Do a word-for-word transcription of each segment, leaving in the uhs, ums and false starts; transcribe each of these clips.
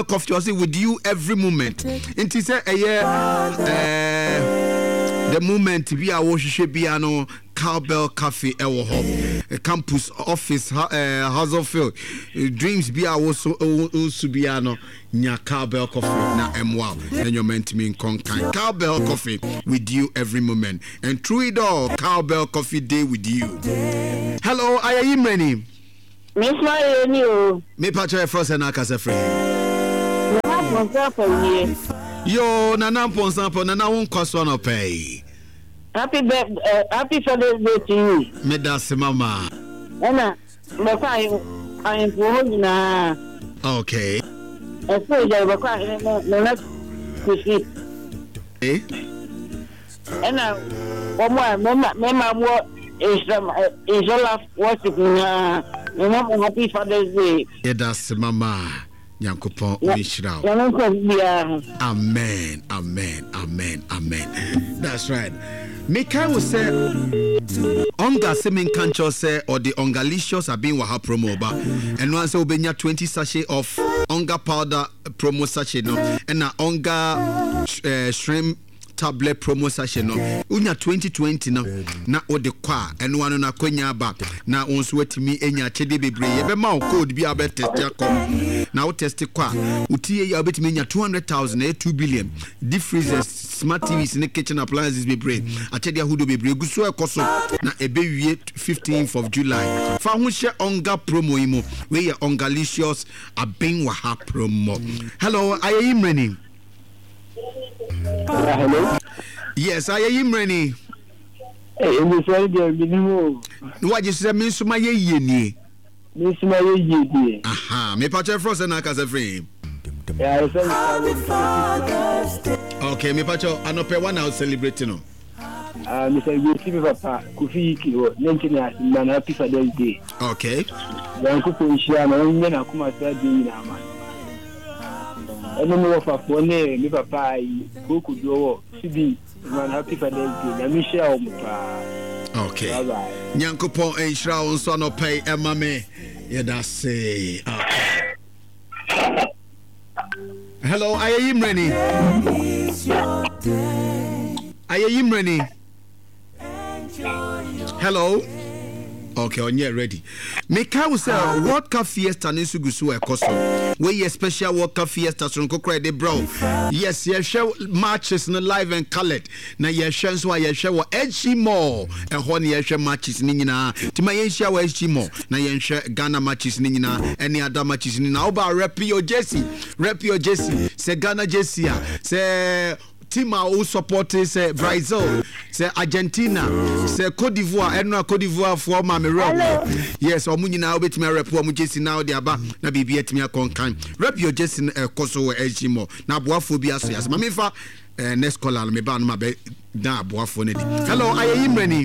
Coffee was with you every moment. And he said, the moment we are worship piano, Cowbell Cafe, Ewo campus office, uh, Hazelfield, dreams be also Subiano, Nya Cowbell Coffee, na M W A, and you're meant to mean conkind. Cowbell Coffee with you every moment. And through it all, Cowbell Coffee Day with you. Hello, I am many. Miss my new. Me patch first and I can say free. Yo, Nana Ponsampo, Nana won't cost one of pay. Happy birthday, uh, happy Father's Day to you. Me that's mama. Anna, but I am for now. Okay. I say that we're quite not to see. Eh? Anna, one more, Mama, Mama, what is some is all of worshiping? Uh, happy Father's Day. Yeah, that's mama. Yankopon Onishra. Amen, amen, amen, amen. That's right. Mika will say, Onga Semin Kancho say, or the Ongalicious are being Waha promo, ba. And once Obenya twenty sachet of Onga powder promo sachet, no, and a Onga uh, shrimp tablet promo sachet, no, unya twenty twenty, no, na o de kwa, and one on a konya ba, na on sweat me, enya chede bebre, ebe ma code be a better test, now test kwa, utie ya bet me two hundred thousand, eh, two billion, deep freezers, smart T Vs in the kitchen appliances be brave. I tell you who do be brave. Guso e koso na ebe fifteenth of July. Fa hu share onga promo imo. We ya ongalicious aben waha promo. Hello, I am Rennie. Hello. Yes, I am Rennie. Hey, you say there be no. What you say me suma ye ye ni. Me suma ye ye ni. Aha, me patch frost na ka se free. Yeah, I say. Okay, me patch anope one now celebrating no. Ah, Mister Yossi Papa, Kofi Kiwo, nineteen man happy Father's Day. Okay. Yanko Ponshia na onye na kuma sa dey na man. Eno mo fa fone mi papa yi ko ku do sibi man happy Father's Day. Na mi share o pa. Okay. Bye bye. Nyankopon enhira on so no pay ema me. Yeah, that's it. Okay. Hello, I am ready. I am ready. Hello. Okay, on you ready. Make I was a World Cup Fiesta Nisugusu Ekoso. Where your special World Cup Fiesta from Kokre bro. Yes, you show matches in live and colored. Now you show why you show Edgy more and when you show matches nina. Timayen show Edgy more. Now you show Ghana matches nina. Any other matches nina. Oba rep your Jesse. Rep your Jesse. Say Ghana Jesse. Say team who support say Brazil, say Argentina, say Cote d'Ivoire, and no Cote d'Ivoire for Mammy Rob. Yes, or Munina bet me rep one Jesse now the aba na be at me a concan. Rep your Jesse uh Koso Ejimo. Na boaphobia so as Mamifa uh next caller me ban my be da boaphone. Hello, I am ready.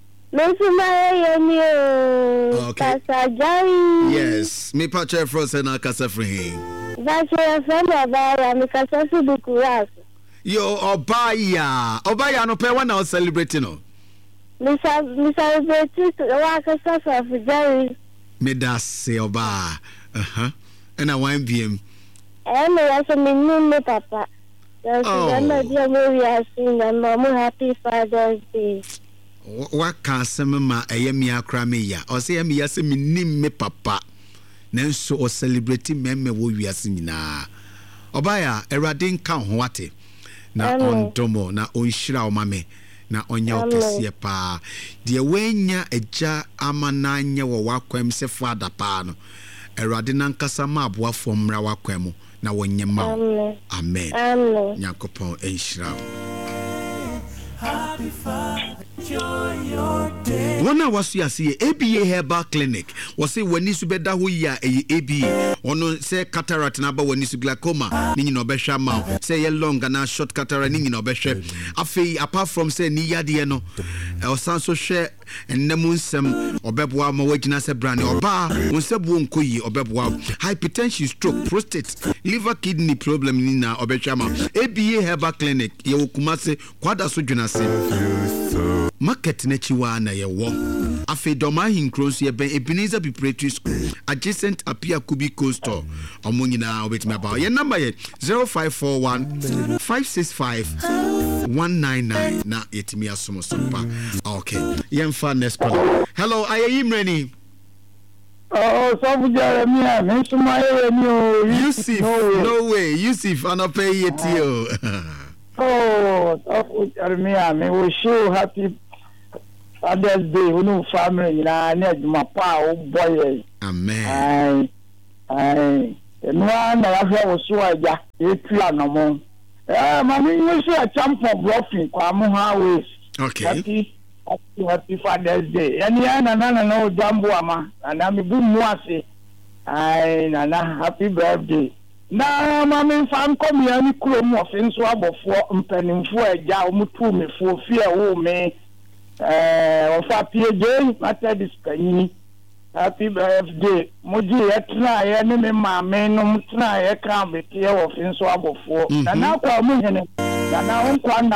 Okay. Yes, me patch frost and Akasa free. That's your friend about Mikasa Bukuras. Yo, Obaya. Obaya no pay one now celebrating no. Mister Mister Betis Wakasa for Jerry. Me da say Oba. Uh-huh. And I want B M. And I was a minimum papa. Oh. We are seeing and Mama happy Father's Day. What can some ma a yemi akra me ya? Or say me yase minimum papa. Nenso o celebrating meme wo we are seeing na. Obaya, eradin kan hoate. Na ondomo na onhira o mame na onya okese pa de wenya eja amananya wo wakwam se fada pa no erade nankasa ma aboafo mra wakwam na wonye ma amen nyakopon enhira happy father joy your day. One was you see A B A Herbal Clinic was say when you beda ho ya A B A ono say cataract na ba when you glaucoma ni no be hwa ma say ye long na short cataract ni no be hwe afei apart from say ni yade no o san so hwe ennamu nsem obeboa ma wagina se brand oba wonsebu nkoyi obeboa hypertension, stroke, prostate, liver, kidney problem ni na obehwa ma A B A Herbal Clinic ye Kumase kwada so dwena se market na chiwa na ye wo Afe Doma Hinkro so yɛbɛn Ebenezer Preparatory School adjacent Apia Kubi Coastal ɔmo nyinaa obetumi aba yɛ number yɛ zero five four one five six five one nine nine na yɛtumi asom so pa okay yɛmfa next call. Hello ayeyi mreni. Oh, so Jeremiah, me smile you. Yusuf, no way. Yusuf, I not pay it to you. Oh, so Jeremiah, me wish you happy Father's Day. We know family, na need my pa, oh boy. Amen. Aye, aye. No one I have was so I just it plan no more. Eh, man, we wish a champ for bluffing. Kwamu highways. Okay. Happy, happy, happy Father's Day. And yeah, na na na no jambo ama. And I'm a good moise. Aye, na na happy birthday. Na mami fan come here ni kuro mo fin so abofo mpanimfo agya omutu me fo fie wo me eh ofa P J matter this kanyi happy birthday moji etna ye ni me maame no mutna ye kan be tie wo fin so abofo na na kwa mu hene na na onkwa na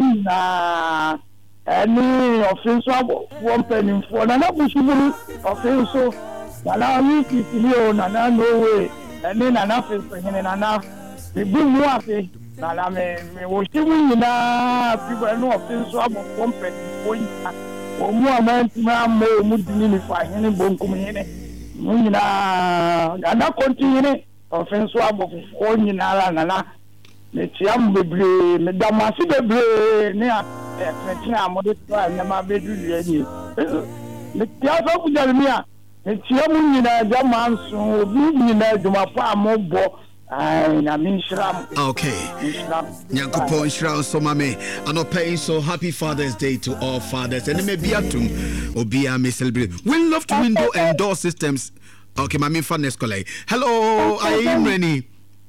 na eni ofin so abofo mpanimfo na na bushuburu ofin so na na mi kitio na na no way eni na na fe hene na na me bu mu afi na na me me wo shimu na people no ofin so abofo mpanimfo yi omu amanti ma mo mu dini ni fa hene bonkum hene mu nyina ana continue ofin so abofo nyina la na na me tiam bebre me damasi bebre ne a etina amode to na ma bedu ni me tiam so Jeremiah me tiam nyina jamanso obi nyina duma pa mo bo ai na min shram. Okay. Nyankopon shram so mame anope so happy Father's Day to all fathers and me biatum obia me celebrate. We love to window and door systems. Okay, mame fa next call. Hello, I am Rennie.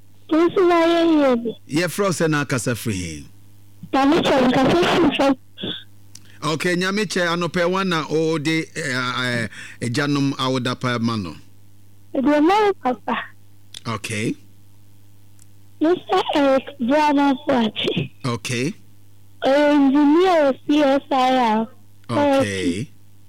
Yeah, frozen na kasa free. Okay, nyamiche anope wana o de ejanum awoda pa mano. Papa. Okay. Mister Eric Brother Party. Okay. Engineer C S I R. Okay.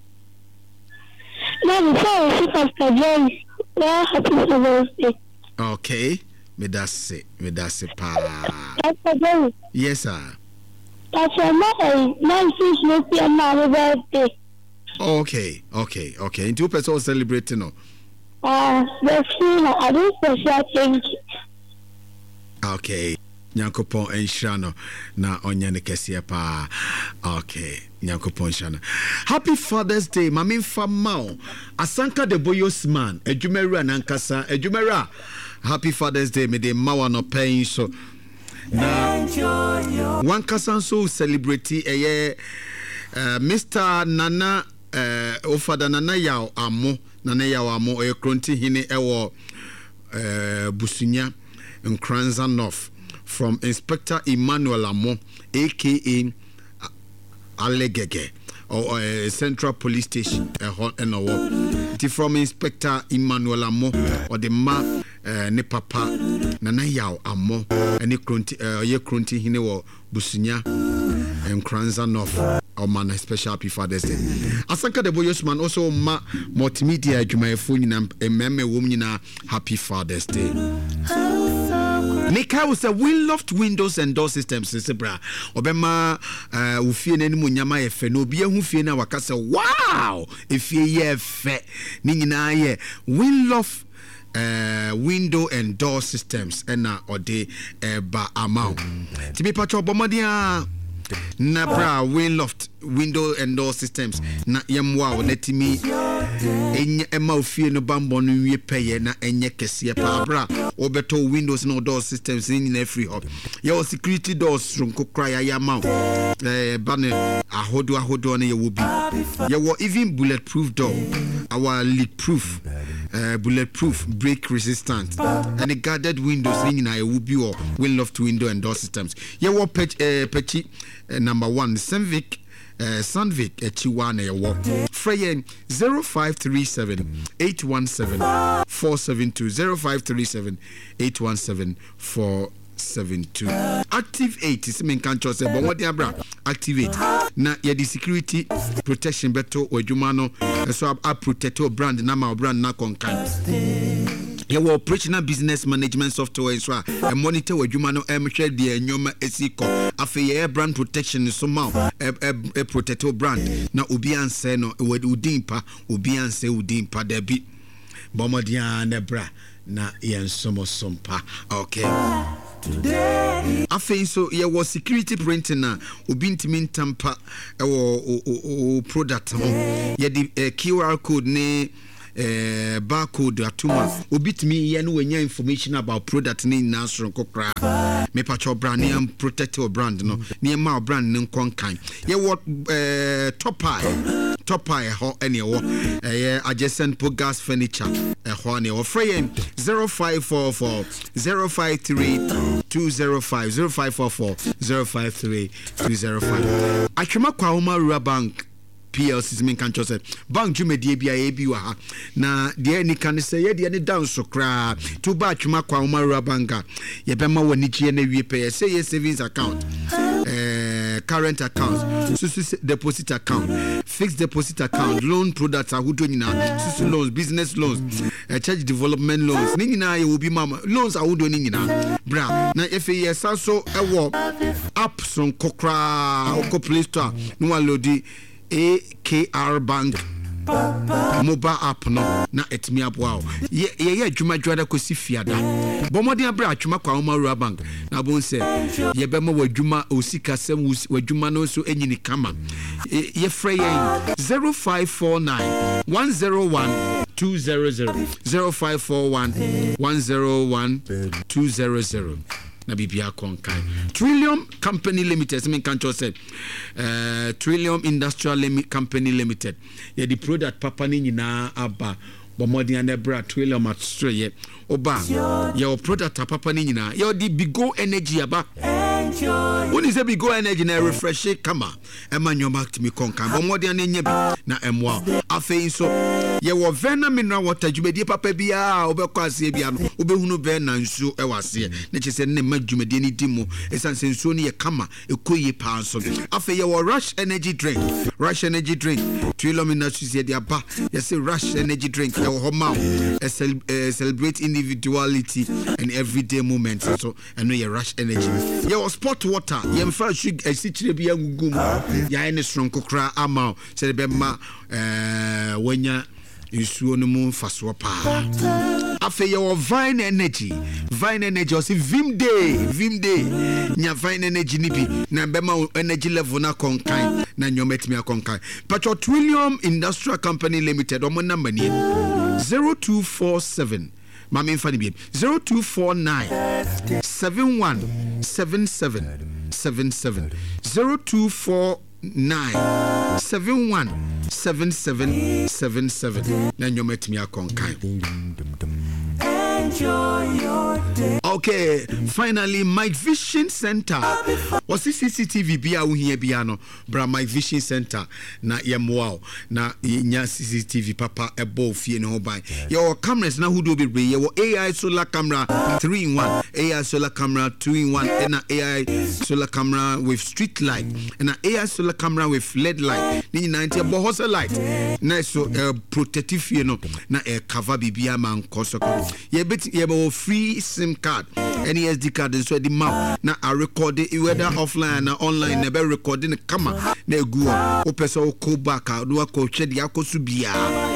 Now before we see Pastor James, we are happy Father's Day. Okay. Me that's it. Me that's it pa. Pastor James. Yes sir. Pastor Mary, Nancy's happy and my birthday. Okay. Okay. Okay. Two people celebrating no. Ah, the free I do special thank you. Okay. Nyankopon enshano na onyane kese pa. Okay. Nyankopon enshano. Happy Father's Day. Mami famao. Asanka de boyos man. Ejumera nankasa. Ejumera. Happy Father's Day. Me de mawa no pain so. Na one kasan so celebrity eye uh, Mister Nana uh, Ofada Nana Yao Amo. Nana Yao Amo e kronti hine ewo uh, Busunya Nkranza North from Inspector Emmanuel Amo aka Alegege or uh, Central Police Station uh, uh, from Inspector Emmanuel Amo or the ma uh, ne papa Nana Yao Amo any kronti uh, ye kronti hine wo Busunya Nkranza North or man special happy Father's Day. Asanka de boyos man also ma multimedia adwumayefo nyina emmeme wom nyina happy Father's Day. Nika was a we loved windows and door systems sibra obema uh ufie na nimu nyama ye fe no obi ehu fie na wakasa wow efie ye fe ni nyina ye we love uh window and door systems and na ode uh, ba amount to be patcho bomodia na bra we loft window and door systems na yemwa let me enye ema ofie no bambo no wie peye na enye kese pa bra obeto windows no door systems in na free hub your security doors runko cry ya ma eh bane ahodo ahodo na ye wo bi ye wo even bulletproof door our leak proof uh, bulletproof break resistant and the guarded windows in na ye wo bi or we loft window and door systems ye wo pech eh pechi uh, number one Senvic uh, Sandvik Echiwana Yawo Freyen zero five three seven eight one seven four seven two zero five three seven eight one seven four seven two. Activate is mean can't trust but what they are activate. Na ya the security protection beto ojuma no so I protect your brand na my brand na konkan. Your operational business management software so a monitor ojuma no em share the nyoma esiko afi brand protection so ma e protect your brand na obi anse no we udimpa obi anse udimpa da bi bomodia na bra na yen somo sompa. Okay. Afen so ye was security printing na obi ntimi ntampa e wo product ho ye the Q R code ne eh barcode atuma obi timi ye no wanya information about product ne na so kokra me pacho brand ne protect your brand no ne ma brand ne konkan ye what eh top eye top eye ho ene wo eh adjacent po gas furniture eh ho ne wo free zero five four four zero five three two zero five zero five four four zero five three two zero five. Atwema kwa Homa Rural Bank P L C mean can't say bank jumedie bia e bi wa ha na de ni kan say ye de ni down so kra to ba atwema kwa Homa Rural Bank ye be ma wani gie na wie pe say ye savings account eh current account so deposit account fixed deposit account loan products ahudo nyina so loans business loans uh, church development loans ni nyina ye obi mama loans ahudo ni nyina bra na if ye so ewo app son kokra ko Play Store no alodi A K R Bank mobile app no na etimi aboa ye ye adwuma dwada kosi fiada bomodin abra atwuma kwa Homa Rural Bank na bon se ye be ma wadwuma osika sem wadwuma no so enyini kama ye frey zero five four nine one zero one two zero zero zero five four one one zero one two zero zero na bibia konkai. Trillium Company Limited mean can't say uh Trillium Industrial Lim- Company Limited ye the product papa ni nyina aba bomodi and bra Trillium at straight oba your product papa ni nyina your the Bigo energy aba when is a Bigo energy na refresh kama ema nyoma timi konkan bomodi and nya bi na emwa afei so ye wo vena mineral water djumedie papa bia obekọ ase bia no obehunu be na nsu e wase ne chese ne ma djumedie ni dimu esanse nsu ne ye kama ekoye pa so afei ye wo Rush energy drink Rush energy drink Trillium Industries ye dia ba ye say Rush energy drink ye wo homa e celebrate individuality and everyday moments so eno ye Rush energy ye wo sport water ye mfa sugar esichire bia ngugum ya ene strong kokra ama se be ma eh wanya isuo no mu faso pa afa ye wo Vine energy Vine energy o si Vim day Vim day nya Vine energy ni bi na be ma energy level na konkan na nyometimi akonkan Patro Trillium Industrial Company Limited o mo number ni zero two four seven Mami mfani bi zero two four nine seven one seven seven seven seven zero two four nine seven one seven seven seven seven na nyometimi akonkan. Enjoy your day. Okay, finally, Mike Vision Center. What's the C C T V bia wo hia bia no? Bra Mike Vision Center na yemwao na nya C C T V papa ebo fie ne ho ban. Your cameras na hudo be your A I solar camera three in one, A I solar camera two in one, and A I solar camera with street light, and an A I solar camera with L E D light. Ni ninety abo hosa light. Na so uh, protective you know na e cover bibia man koso. Ye bet ye bo free SIM card, any S D card so the map na I record it whether offline or online na be recording the camera na egu o pese o ko back do ko hwe dia koso bia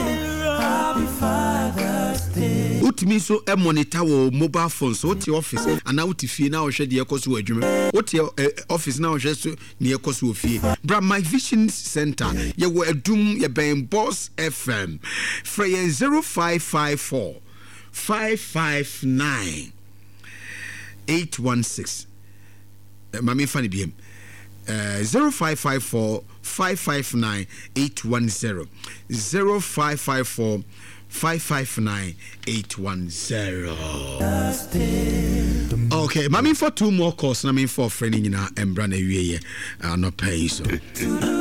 utimi so e monitor wo mobile phone so ti office ana uti fie na o hwe dia koso adwuma uti office na o hwe so ne koso fie bra My Vision Center ye wo adum ye ben Boss F M free zero five five four five five nine eight one six mami fani biem uh, zero five five four five five nine eight one zero zero five five four five five nine eight one zero. Okay, mami for two more calls na me for friend nyina embra na wie ye no pay so